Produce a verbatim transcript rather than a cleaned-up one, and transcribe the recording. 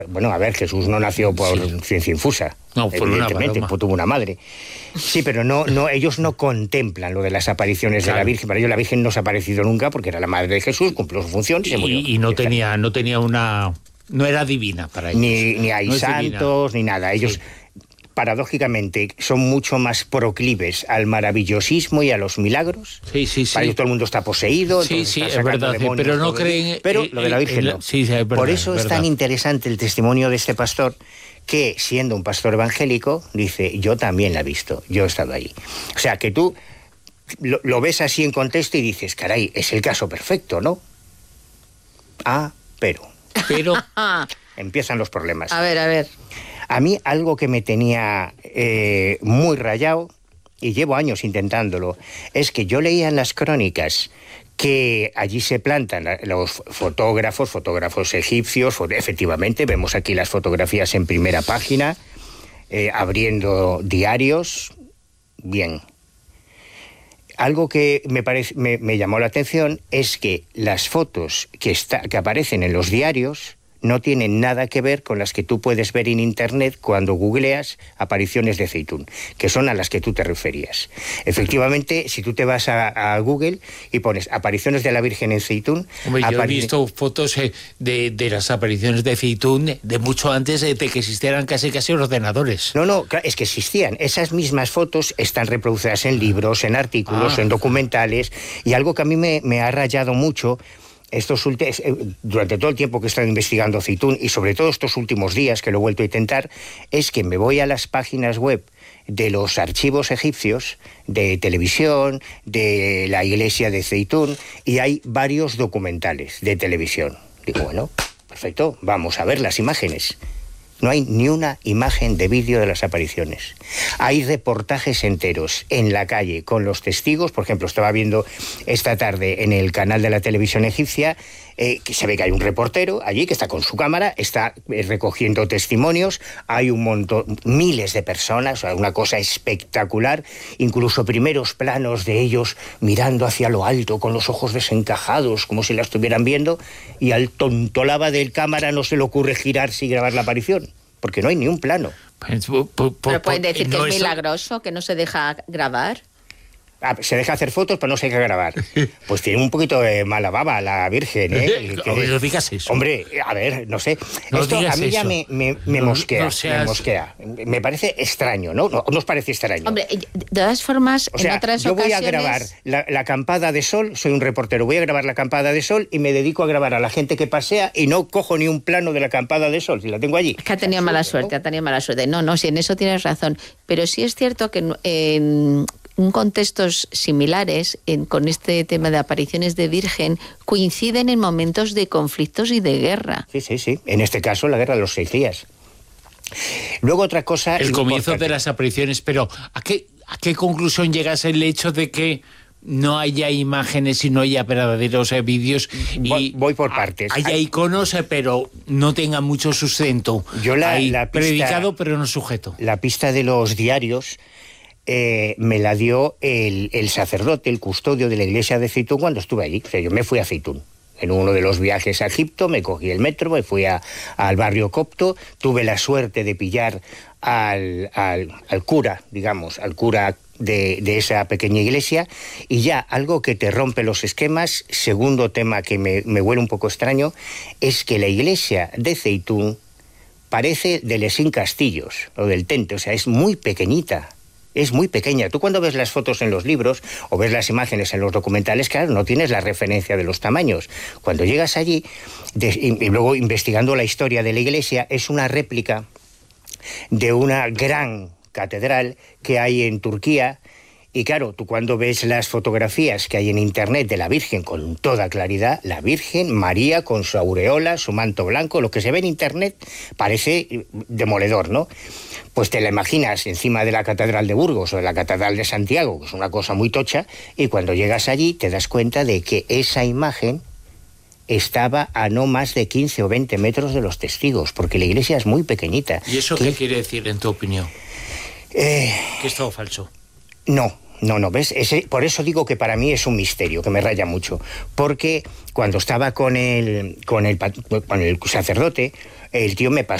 Bueno, a ver, Jesús no nació por sí. ciencia infusa. No, por evidentemente, una pues tuvo una madre. Sí, pero no, no, ellos no contemplan lo de las apariciones claro. de la Virgen. Para ellos la Virgen no se ha aparecido nunca porque era la madre de Jesús, cumplió su función y se murió. Y, y no tenía, no tenía una, no era divina para ellos. Ni, ni hay no santos ni nada. Ellos, sí. paradójicamente, son mucho más proclives al maravillosismo y a los milagros. Sí, sí, sí. Para ellos todo el mundo está poseído. Sí, sí, es verdad. Demonios, pero no creen. Pero lo de la Virgen no. Sí, sí, es verdad, Por eso es, es tan interesante el testimonio de este pastor, que siendo un pastor evangélico, dice, yo también la he visto, yo he estado ahí. O sea, que tú lo, lo ves así en contexto y dices, caray, es el caso perfecto, ¿no? Ah, pero. Pero. Empiezan los problemas. A ver, a ver. A mí algo que me tenía eh, muy rayado, y llevo años intentándolo, es que yo leía en las crónicas que allí se plantan los fotógrafos, fotógrafos egipcios, efectivamente, vemos aquí las fotografías en primera página, eh, abriendo diarios, bien. Algo que me, parece, me, me llamó la atención es que las fotos que, está, que aparecen en los diarios no tienen nada que ver con las que tú puedes ver en Internet cuando googleas apariciones de Zeitún, que son a las que tú te referías. Efectivamente, si tú te vas a, a Google y pones apariciones de la Virgen en Zeitún... Hombre, yo he visto fotos eh, de, de las apariciones de Zeitún de mucho antes de que existieran casi casi ordenadores. No, no, es que existían. Esas mismas fotos están reproducidas en libros, en artículos, ah. en documentales, y algo que a mí me, me ha rayado mucho... Estos últimos, durante todo el tiempo que he estado investigando Zeitún y sobre todo estos últimos días que lo he vuelto a intentar, es que me voy a las páginas web de los archivos egipcios, de televisión, de la iglesia de Zeitún, y hay varios documentales de televisión. Digo, bueno, perfecto, vamos a ver las imágenes. No hay ni una imagen de vídeo de las apariciones. Hay reportajes enteros en la calle con los testigos. Por ejemplo, estaba viendo esta tarde en el canal de la televisión egipcia eh, que se ve que hay un reportero allí que está con su cámara, está eh, recogiendo testimonios. Hay un montón, miles de personas, o sea, una cosa espectacular. Incluso primeros planos de ellos mirando hacia lo alto con los ojos desencajados, como si la estuvieran viendo. Y al tontolaba del cámara no se le ocurre girarse y grabar la aparición. Porque no hay ni un plano. Pues, po, po, po, Pero pueden decir que no es milagroso, eso... que no se deja grabar. Ah, se deja hacer fotos, pero no se deja grabar. Pues tiene un poquito de mala baba la Virgen, ¿eh? Que, no digas eso. Hombre, a ver, no sé. No Esto a mí ya eso. me, me, me no, mosquea, no seas... me mosquea. Me parece extraño, ¿no? ¿No os parece extraño? Hombre, de todas formas, o sea, en otras yo ocasiones... voy a grabar la, la acampada de sol, soy un reportero, voy a grabar la acampada de sol y me dedico a grabar a la gente que pasea y no cojo ni un plano de la acampada de sol, si la tengo allí. Es que ha tenido mala suerte, ha tenido mala suerte. No, no, si en eso tienes razón. Pero sí es cierto que... Eh, en contextos similares, en, con este tema de apariciones de Virgen, coinciden en momentos de conflictos y de guerra. Sí, sí, sí. En este caso, la guerra de los seis días. Luego otra cosa... El comienzo de las apariciones, pero ¿a qué, a qué conclusión llegas el hecho de que no haya imágenes y no haya verdaderos eh, vídeos? Y voy, voy por partes. Haya iconos, eh, pero no tenga mucho sustento. Yo la, Hay la pista, predicado, pero no sujeto. La pista de los diarios... Eh, me la dio el, el sacerdote, el custodio de la iglesia de Zeitún cuando estuve allí. O sea, yo me fui a Zeitún. En uno de los viajes a Egipto me cogí el metro, me fui a, al barrio copto, tuve la suerte de pillar al, al, al cura, digamos, al cura de, de esa pequeña iglesia, y ya algo que te rompe los esquemas, segundo tema que me, me huele un poco extraño, es que la iglesia de Zeitún parece de Lesín Castillos, o del Tente, o sea, es muy pequeñita. Es muy pequeña. Tú cuando ves las fotos en los libros o ves las imágenes en los documentales, claro, no tienes la referencia de los tamaños. Cuando llegas allí, de, y, y luego investigando la historia de la iglesia, es una réplica de una gran catedral que hay en Turquía. Y claro, tú cuando ves las fotografías que hay en internet de la Virgen con toda claridad, la Virgen María con su aureola, su manto blanco, lo que se ve en internet parece demoledor, ¿no? Pues te la imaginas encima de la Catedral de Burgos o de la Catedral de Santiago, que es una cosa muy tocha, y cuando llegas allí te das cuenta de que esa imagen estaba a no más de quince o veinte metros de los testigos, porque la iglesia es muy pequeñita. ¿Y eso qué, qué quiere decir, en tu opinión? Eh... ¿Que es todo falso? No, no, no, ¿ves? Ese, por eso digo que para mí es un misterio, que me raya mucho. Porque cuando estaba con el, con el, con el sacerdote, el tío me pasó